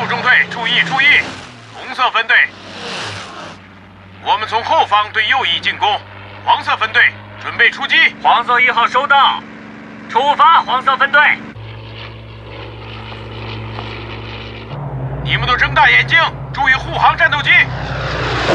速中队注意注意！红色分队，我们从后方对右翼进攻。黄色分队准备出击。 黄色1号收到，出发！黄色分队， 你们都睁大眼睛，注意护航战斗机。